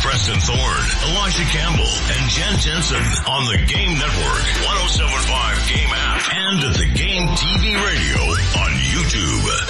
Preston Thorne, Elijah Campbell, and Jen Jensen on the Game Network, 107.5 Game app, and at the Game TV radio on YouTube.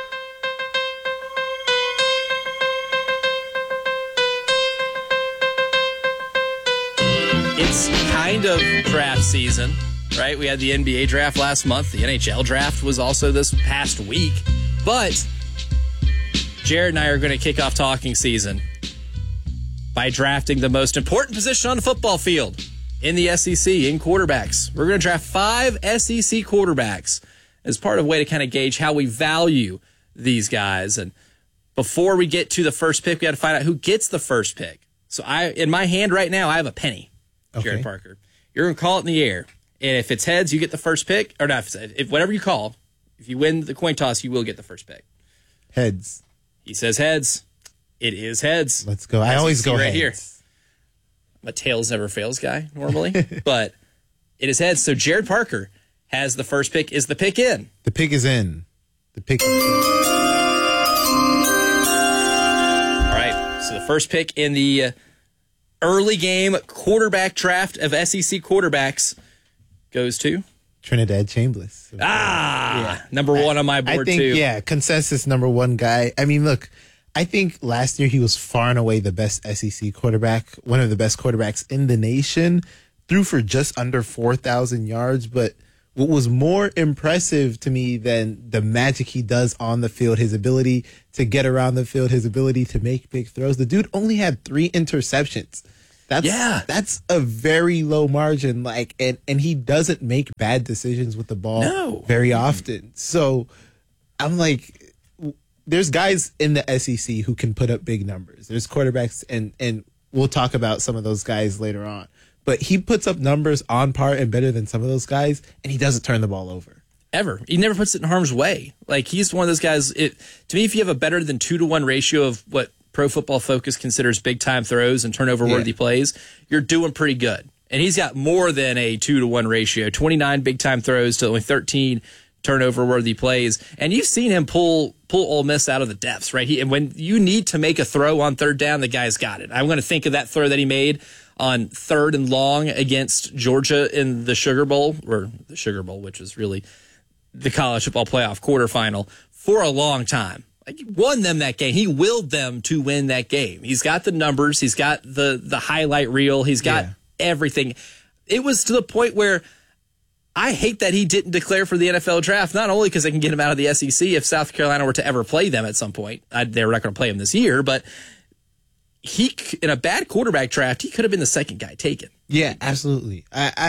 It's kind of draft season, right? We had the NBA draft last month. The NHL draft was also this past week. But Jared and I are going to kick off talking season by drafting the most important position on the football field in the SEC, in quarterbacks. We're going to draft 5 SEC quarterbacks as part of a way to kind of gauge how we value these guys. And before we get to the first pick, we got to find out who gets the first pick. So in my hand right now, I have a penny. Jared Parker. You're going to call it in the air. And if it's heads, you get the first pick. Or not, if whatever you call, if you win the coin toss, you will get the first pick. Heads. He says heads. It is heads. Let's go. I always go right heads. Here. I'm a tails never fails guy normally, but it is heads. So Jared Parker has the first pick. Is the pick in? The pick is in. The pick is in. All right. So the first pick in the early game quarterback draft of SEC quarterbacks goes to Trinidad Chambliss. Number one on my board, too. Yeah, consensus number one guy. I mean, look, I think last year he was far and away the best SEC quarterback, one of the best quarterbacks in the nation, threw for just under 4,000 yards. But what was more impressive to me than the magic he does on the field, his ability to get around the field, his ability to make big throws, the dude only had 3 interceptions. That's a very low margin. And he doesn't make bad decisions with the ball very often. So I'm like, there's guys in the SEC who can put up big numbers. There's quarterbacks, and we'll talk about some of those guys later on. But he puts up numbers on par and better than some of those guys, and he doesn't turn the ball over. Ever. He never puts it in harm's way. Like, he's one of those guys. To me, if you have a better than 2-to-1 ratio of what Pro Football Focus considers big-time throws and turnover-worthy plays, you're doing pretty good. And he's got more than a 2-to-1 ratio, 29 big-time throws to only 13 turnover-worthy plays. And you've seen him pull Ole Miss out of the depths, right? And when you need to make a throw on third down, the guy's got it. I'm going to think of that throw that he made on 3rd and long against Georgia in the Sugar Bowl, which is really the college football playoff quarterfinal, for a long time. Like, he won them that game. He willed them to win that game. He's got the numbers. He's got the highlight reel. He's got everything. It was to the point where I hate that he didn't declare for the NFL draft, not only because they can get him out of the SEC if South Carolina were to ever play them at some point. They were not going to play him this year, but he, in a bad quarterback draft, he could have been the second guy taken. Yeah, absolutely.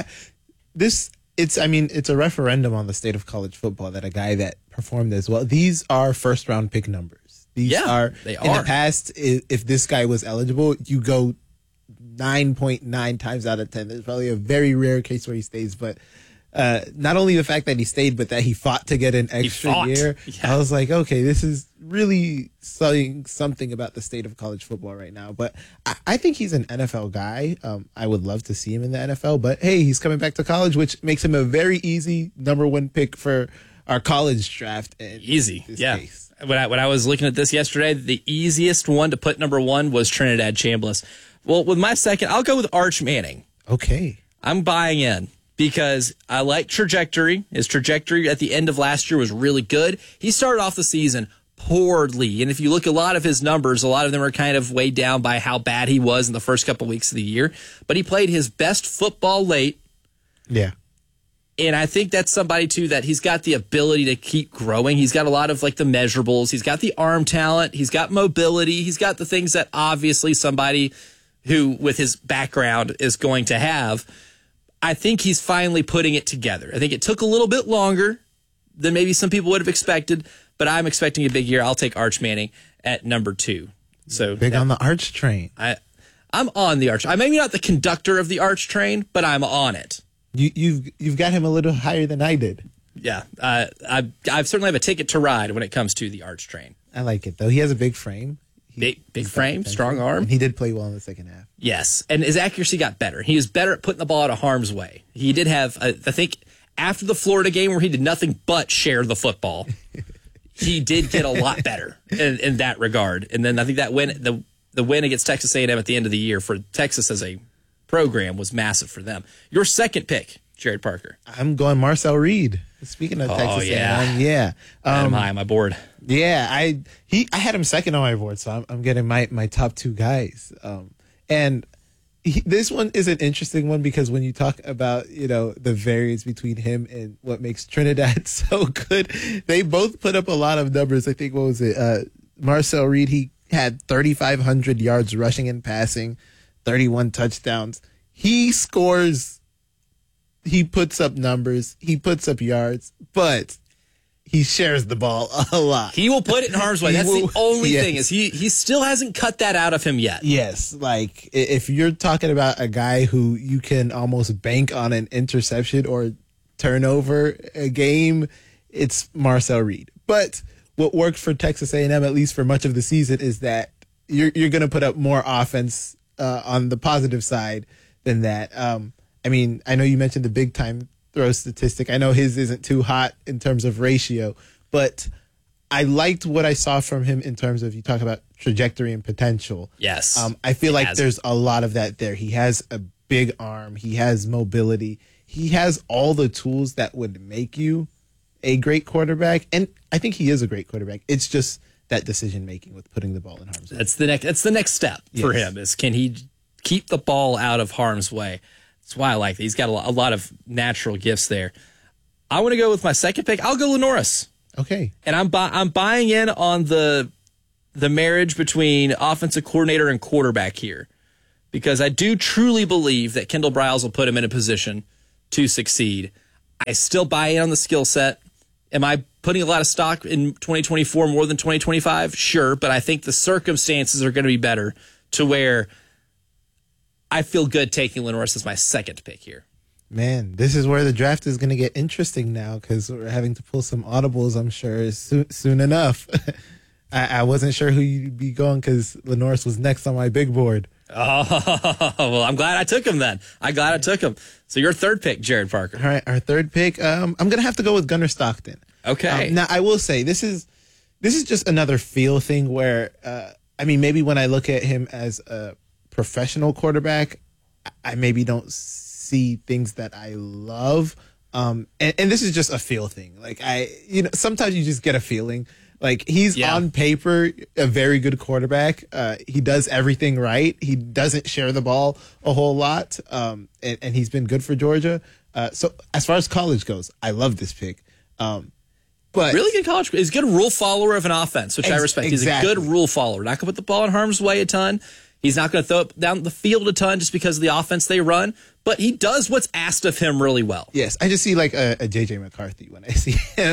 It's a referendum on the state of college football that a guy that performed as well. These are first round pick numbers. They are. In the past, if this guy was eligible, you go 9.9 times out of 10. There's probably a very rare case where he stays, but not only the fact that he stayed, but that he fought to get an extra year. Yeah. I was like, okay, this is really saying something about the state of college football right now. But I think he's an NFL guy. I would love to see him in the NFL, but hey, he's coming back to college, which makes him a very easy number 1 pick for our college draft. Easy. Case. When I was looking at this yesterday, the easiest one to put number 1 was Trinidad Chambliss. Well, with my second, I'll go with Arch Manning. Okay. I'm buying in because I like trajectory. His trajectory at the end of last year was really good. He started off the season poorly, and if you look at a lot of his numbers, a lot of them are kind of weighed down by how bad he was in the first couple weeks of the year. But he played his best football late. Yeah. And I think that's somebody, too, that he's got the ability to keep growing. He's got a lot of, like, the measurables. He's got the arm talent. He's got mobility. He's got the things that obviously somebody who, with his background, is going to have. I think he's finally putting it together. I think it took a little bit longer than maybe some people would have expected, but I'm expecting a big year. I'll take Arch Manning at number 2. So big on the Arch train. I'm on the Arch. I'm maybe not the conductor of the Arch train, but I'm on it. You've got him a little higher than I did. Yeah, I certainly have a ticket to ride when it comes to the Arch train. I like it though. He has a big frame. Big frame, strong arm. And he did play well in the second half. Yes, and his accuracy got better. He was better at putting the ball out of harm's way. He did have, I think, after the Florida game where he did nothing but share the football, he did get a lot better in that regard. And then I think that the win against Texas A&M at the end of the year for Texas as a program was massive for them. Your second pick, Jared Parker. I'm going Marcel Reed. Speaking of Texas A&M, yeah. I'm high on my board. Yeah, I had him second on my board, so I'm getting my top two guys. This one is an interesting one because when you talk about, the variance between him and what makes Trinidad so good, they both put up a lot of numbers. I think, what was it? Marcel Reed, he had 3,500 yards rushing and passing, 31 touchdowns. He scores, he puts up numbers, he puts up yards, but he shares the ball a lot. He will put it in harm's way. That's the only thing is he still hasn't cut that out of him yet. Yes, like if you're talking about a guy who you can almost bank on an interception or turnover a game, it's Marcel Reed. But what worked for Texas A&M, at least for much of the season, is that you're going to put up more offense on the positive side than that. I know you mentioned the big time throw statistic. I know his isn't too hot in terms of ratio, but I liked what I saw from him in terms of, you talk about trajectory and potential. Yes. I feel like there's a lot of that there. He has a big arm. He has mobility. He has all the tools that would make you a great quarterback. And I think he is a great quarterback. It's just that decision making with putting the ball in harm's way. That's the next step for him, is can he keep the ball out of harm's way? That's why I like that. He's got a lot of natural gifts there. I want to go with my second pick. I'll go Lenoris. Okay. And I'm buying in on the marriage between offensive coordinator and quarterback here, because I do truly believe that Kendall Briles will put him in a position to succeed. I still buy in on the skill set. Am I putting a lot of stock in 2024 more than 2025? Sure, but I think the circumstances are going to be better to where I feel good taking Lenoris as my second pick here. Man, this is where the draft is going to get interesting now, because we're having to pull some audibles, I'm sure, soon enough. I wasn't sure who you'd be going because Lenoris was next on my big board. Oh, well, I'm glad I took him then. So your third pick, Jared Parker. All right, our third pick. I'm going to have to go with Gunnar Stockton. Okay. Now, I will say, this is just another feel thing where, maybe when I look at him as a professional quarterback, I maybe don't see things that I love. And this is just a feel thing. Like, sometimes you just get a feeling. Like, he's on paper a very good quarterback. He does everything right. He doesn't share the ball a whole lot. And he's been good for Georgia. So as far as college goes, I love this pick. But really good college. He's a good rule follower of an offense, which I respect. Exactly. He's a good rule follower. Not going to put the ball in harm's way a ton. He's not going to throw it down the field a ton just because of the offense they run, but he does what's asked of him really well. Yes, I just see like a J.J. McCarthy when I see him.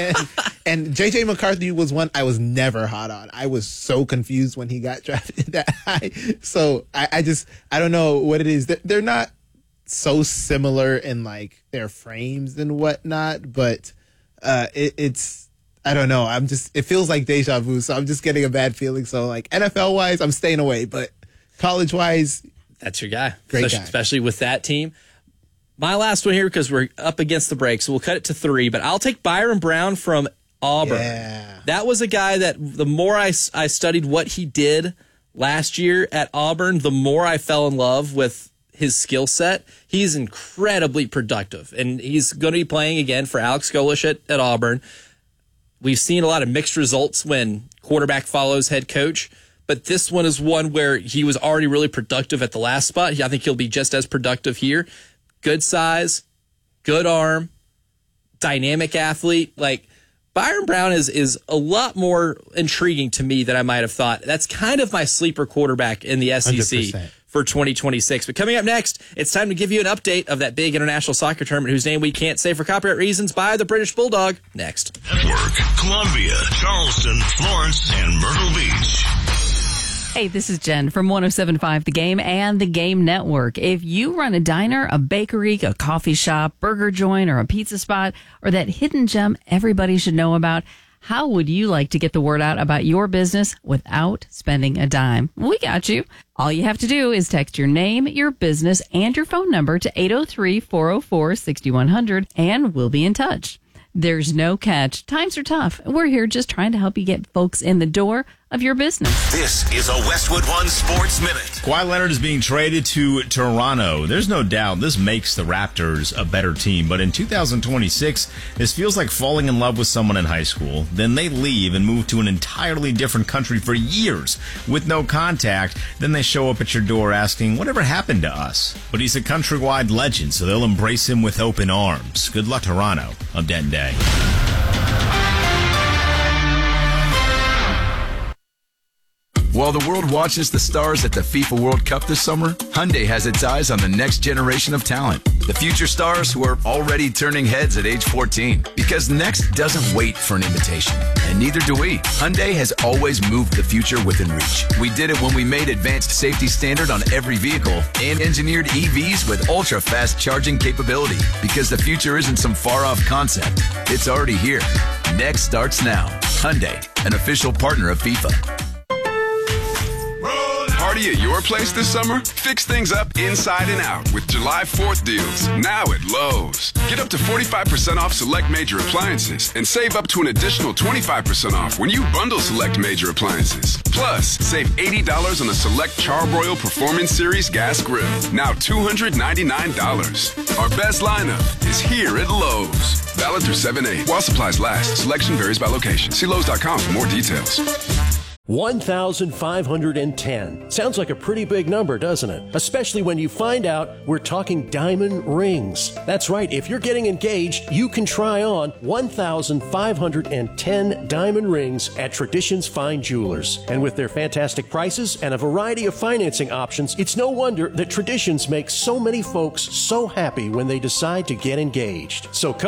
and J.J. McCarthy was one I was never hot on. I was so confused when he got drafted that high. So I don't know what it is. They're not so similar in like their frames and whatnot, but it's... I don't know. It feels like deja vu, so I'm just getting a bad feeling. So, like, NFL-wise, I'm staying away, but college-wise, that's your guy. Great guy. Especially with that team. My last one here, because we're up against the break, so we'll cut it to 3, but I'll take Byron Brown from Auburn. Yeah. That was a guy that the more I studied what he did last year at Auburn, the more I fell in love with his skill set. He's incredibly productive, and he's going to be playing again for Alex Golesh at Auburn. We've seen a lot of mixed results when quarterback follows head coach, but this one is one where he was already really productive at the last spot. I think he'll be just as productive here. Good size, good arm, dynamic athlete. Like, Byron Brown is a lot more intriguing to me than I might have thought. That's kind of my sleeper quarterback in the SEC 100%. For 2026. But coming up next, it's time to give you an update of that big international soccer tournament whose name we can't say for copyright reasons by the British Bulldog. Next. Network, Columbia, Charleston, Florence, and Myrtle Beach. Hey, this is Jen from 107.5 The Game and The Game Network. If you run a diner, a bakery, a coffee shop, burger joint, or a pizza spot, or that hidden gem everybody should know about, how would you like to get the word out about your business without spending a dime? We got you. All you have to do is text your name, your business, and your phone number to 803-404-6100, and we'll be in touch. There's no catch. Times are tough. We're here just trying to help you get folks in the door of your business. This is a Westwood One Sports Minute. Kawhi Leonard is being traded to Toronto. There's no doubt this makes the Raptors a better team, but in 2026, this feels like falling in love with someone in high school. Then they leave and move to an entirely different country for years with no contact. Then they show up at your door asking, whatever happened to us? But he's a countrywide legend, so they'll embrace him with open arms. Good luck, Toronto. I'm Denton Day. While the world watches the stars at the FIFA World Cup this summer, Hyundai has its eyes on the next generation of talent. The future stars who are already turning heads at age 14. Because next doesn't wait for an invitation. And neither do we. Hyundai has always moved the future within reach. We did it when we made advanced safety standard on every vehicle and engineered EVs with ultra-fast charging capability. Because the future isn't some far-off concept. It's already here. Next starts now. Hyundai, an official partner of FIFA. Party at your place this summer? Fix things up inside and out with July 4th deals now at Lowe's. Get up to 45% off select major appliances and save up to an additional 25% off when you bundle select major appliances. Plus, save $80 on a select Charbroil Performance Series gas grill, now $299. Our best lineup is here at Lowe's. Valid through 7/8. While supplies last, selection varies by location. See Lowe's.com for more details. 1,510. Sounds like a pretty big number, doesn't it? Especially when you find out we're talking diamond rings. That's right. If you're getting engaged, you can try on 1,510 diamond rings at Traditions Fine Jewelers. And with their fantastic prices and a variety of financing options, it's no wonder that Traditions makes so many folks so happy when they decide to get engaged. So come